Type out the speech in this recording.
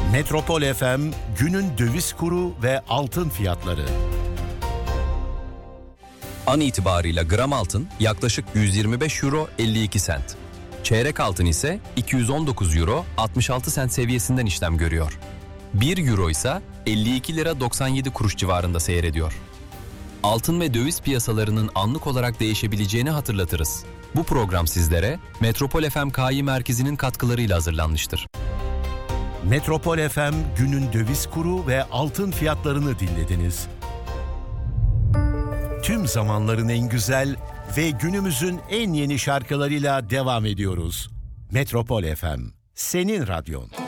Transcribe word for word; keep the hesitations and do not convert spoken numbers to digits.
Metropol F M günün döviz kuru ve altın fiyatları. An itibarıyla gram altın yaklaşık yüz yirmi beş euro elli iki sent. Çeyrek altın ise iki yüz on dokuz euro altmış altı sent seviyesinden işlem görüyor. bir euro ise elli iki lira doksan yedi kuruş civarında seyrediyor. Altın ve döviz piyasalarının anlık olarak değişebileceğini hatırlatırız. Bu program sizlere Metropol F M K I Merkezi'nin katkılarıyla hazırlanmıştır. Metropol F M günün döviz kuru ve altın fiyatlarını dinlediniz. Tüm zamanların en güzel ve günümüzün en yeni şarkılarıyla devam ediyoruz. Metropol F M, senin radyon.